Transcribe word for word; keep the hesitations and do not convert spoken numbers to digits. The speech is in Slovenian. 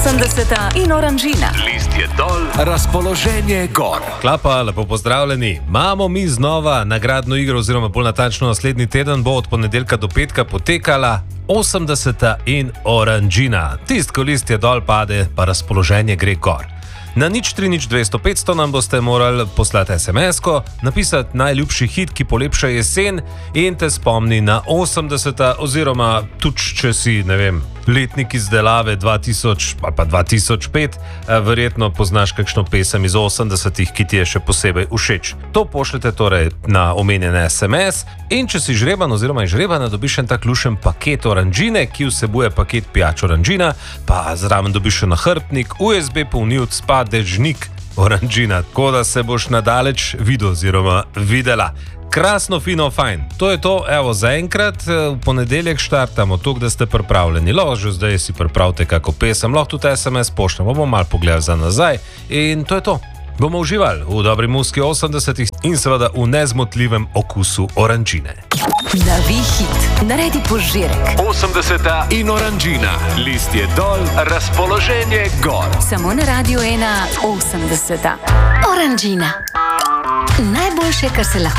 osemdeseta in oranžina. List je dol, razpoloženje gor. Klapa, lepo pozdravljeni. Imamo mi znova nagradno igro, oziroma bolj natančno naslednji teden bo od ponedeljka do petka potekala osemdeseta in oranžina. Tist, ko list je dol pade, pa razpoloženje gre gor. Na nič tri nič dvesto petsto nam boste morali poslati es em es-ko, napisati najljubši hit, ki polepša jesen in te spomni na osemdeseta, oziroma tudi če si, ne vem, letnik izdelave dva tisoč ali pa dva tisoč pet, verjetno poznaš kakšno pesem iz osemdesetih, ki ti je še posebej všeč. To pošljete torej na omenjen es em es in če si žreban oziroma žrebana, dobiš en tak lušen paket oranžine, ki vsebuje paket pijač oranžina, pa zraven dobiš še nahrbtnik, u es be polnilc, pa dežnik oranžina, tako da se boš nadaleč videl oziroma videla. Krasno, fino, fajn. To je to, evo, zaenkrat, v ponedeljek štartamo, to, da ste pripravljeni. Lahko že zdaj si pripravite kako pesem, lahko tudi es em es pošljamo, bomo malo pogledali za nazaj in to je to. Bomo uživali v dobri muziki osemdesetih in seveda v nezmotljivem okusu oranžine. Navij hit, naredi požirek. osemdeseta in oranžina. List je dol, razpoloženje gor. Samo na Radiu ena osemdeseta. Oranžina. Najboljše, kar se lahko